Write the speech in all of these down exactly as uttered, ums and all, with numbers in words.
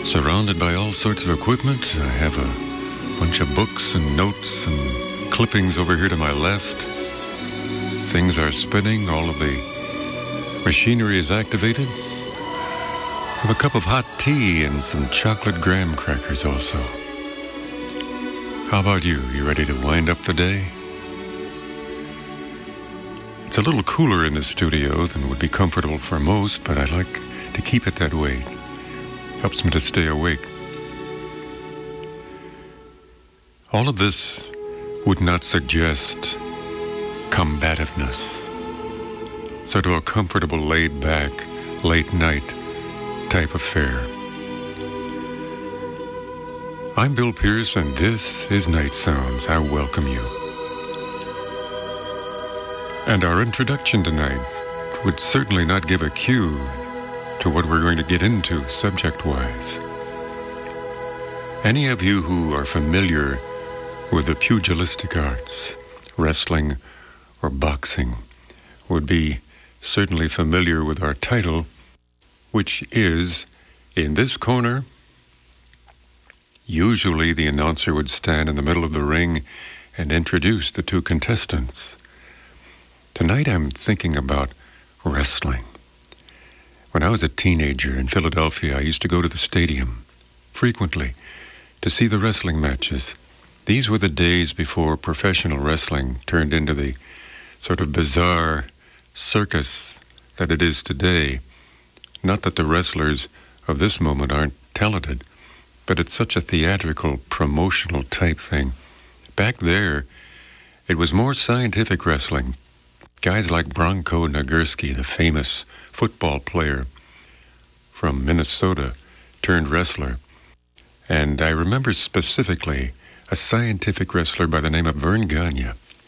Surrounded by all sorts of equipment, I have a bunch of books and notes and clippings over here to my left. Things are spinning, all of the machinery is activated. I have a cup of hot tea and some chocolate graham crackers also. How about you? You ready to wind up the day? It's a little cooler in the studio than would be comfortable for most, but I like to keep it that way. Helps me to stay awake. All of this would not suggest combativeness. Sort of a comfortable, laid-back, late-night type affair. I'm Bill Pierce, and this is Night Sounds. I welcome you. And our introduction tonight would certainly not give a cue to what we're going to get into subject-wise. Any of you who are familiar with the pugilistic arts, wrestling or boxing, would be certainly familiar with our title, which is, in this corner, usually the announcer would stand in the middle of the ring and introduce the two contestants. Tonight I'm thinking about wrestling. When I was a teenager in Philadelphia, I used to go to the stadium frequently to see the wrestling matches. These were the days before professional wrestling turned into the sort of bizarre circus that it is today. Not that the wrestlers of this moment aren't talented, but it's such a theatrical, promotional type thing. Back there, it was more scientific wrestling. Guys like Bronco Nagurski, the famous football player from Minnesota, turned wrestler. And I remember specifically a scientific wrestler by the name of Vern Gagne.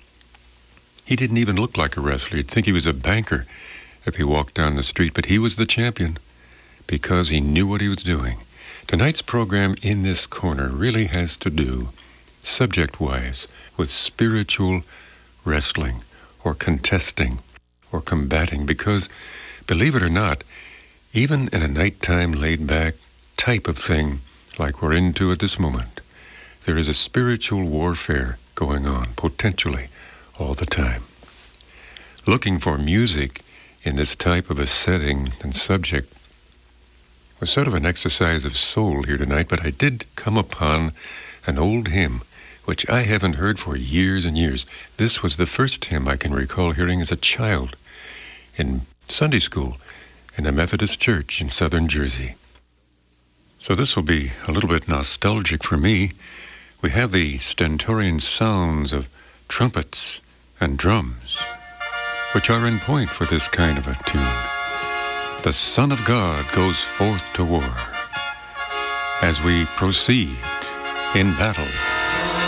He didn't even look like a wrestler. You'd think he was a banker if he walked down the street, but he was the champion because he knew what he was doing. Tonight's program in this corner really has to do, subject-wise, with spiritual wrestling, or contesting, or combating, because, believe it or not, even in a nighttime laid-back type of thing like we're into at this moment, there is a spiritual warfare going on, potentially, all the time. Looking for music in this type of a setting and subject was sort of an exercise of soul here tonight, but I did come upon an old hymn which I haven't heard for years and years. This was the first hymn I can recall hearing as a child in Sunday school in a Methodist church in southern Jersey. So this will be a little bit nostalgic for me. We have the stentorian sounds of trumpets and drums, which are in point for this kind of a tune. The Son of God goes forth to war as we proceed in battle.